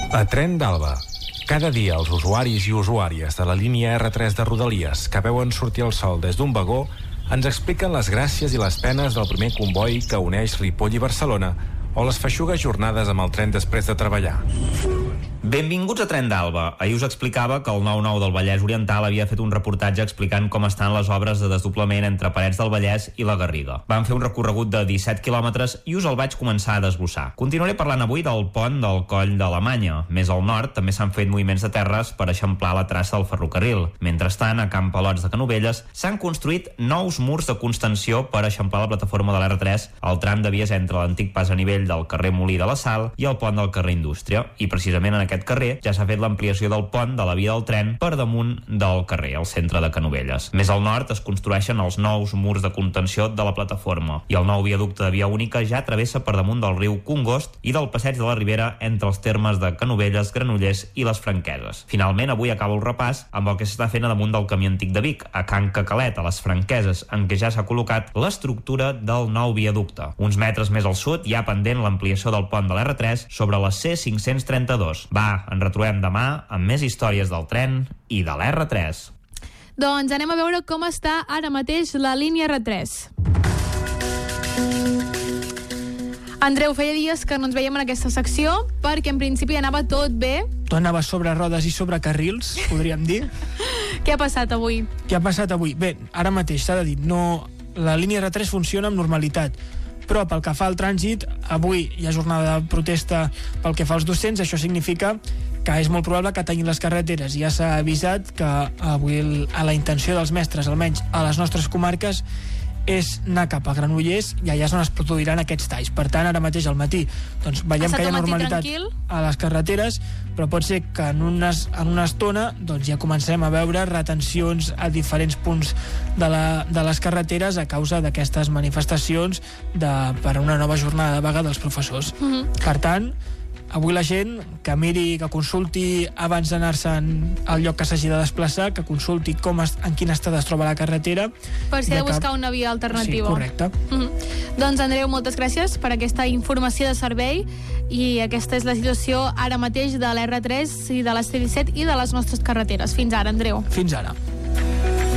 A Tren d'Alba. Cada dia els usuaris i usuàries de la línia R3 de Rodalies que veuen sortir el sol des d'un vagó ens expliquen les gràcies i les penes del primer comboi que uneix Ripoll i Barcelona o les feixugues jornades amb el tren després de treballar. Benvinguts a Tren d'Alba. Ahir us explicava que el 9-9 del Vallès Oriental havia fet un reportatge explicant com estan les obres de desdoblament entre Parets del Vallès i la Garriga. Vam fer un recorregut de 17 quilòmetres i us el vaig començar a desglossar. Continuaré parlant avui del pont del Coll d'Alemanya. Més al nord també s'han fet moviments de terres per eixamplar la traça del ferrocarril. Mentrestant, a Can Palots de Canovelles s'han construït nous murs de contenció per eixamplar la plataforma de l'R3 al tram de vies entre l'antic pas a nivell del carrer Molí de la Sal i el pont del carrer Indústria. I precisament en aquest carrer ja s'ha fet l'ampliació del pont de la via del tren per damunt del carrer, al centre de Canovelles. Més al nord es construeixen els nous murs de contenció de la plataforma i el nou viaducte de via única ja travessa per damunt del riu Congost i del passeig de la Ribera entre els termes de Canovelles, Granollers i les Franqueses. Finalment, avui acaba el repàs amb el que s'està fent a damunt del camí antic de Vic, a Can Cacalet, a les Franqueses, en què ja s'ha col·locat l'estructura del nou viaducte. Uns metres més al sud hi ha pendent l'ampliació del pont de l'R3 sobre la C532. Va, ens retrobem demà amb més històries del tren i de l'R3. Doncs anem a veure com està ara mateix la línia R3. Andreu, feia dies que no ens veiem en aquesta secció perquè en principi anava tot bé. Tot anava sobre rodes i sobre carrils, podríem dir. Què ha passat avui? Què ha passat avui? Bé, ara mateix s'ha de dir, no, la línia R3 funciona amb normalitat, però pel que fa al trànsit, avui hi ha jornada de protesta pel que fa als docents. Això significa que és molt probable que tallin les carreteres. Ja s'ha avisat que avui la intenció dels mestres, almenys a les nostres comarques, és anar cap a Granollers i allà és on es produiran aquests talls. Per tant, ara mateix al matí doncs veiem que hi ha normalitat a les carreteres, però pot ser que en una estona doncs ja comencem a veure retencions a diferents punts de les carreteres a causa d'aquestes manifestacions per a una nova jornada de vaga dels professors. Per tant, avui la gent que miri, que consulti abans d'anar-se'n al lloc que s'hagi de desplaçar, que consulti en quin estat es troba la carretera. Per si ha de buscar una via alternativa. Sí, correcte. Doncs Andreu, moltes gràcies per aquesta informació de servei i aquesta és la situació ara mateix de l'R3 i de la C-17 i de les nostres carreteres. Fins ara, Andreu. Fins ara.